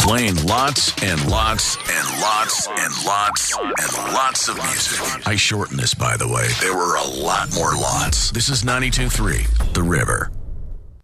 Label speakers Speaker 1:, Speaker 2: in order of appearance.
Speaker 1: Playing lots and lots and lots and lots and lots of music. I shortened this, by the way. There were a lot more lots. This is 92.3 The River.